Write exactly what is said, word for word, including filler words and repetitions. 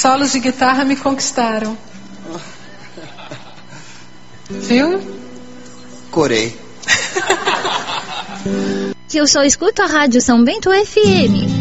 solos de guitarra me conquistaram. Viu? Corei. Que eu só escuto a Rádio São Bento F M.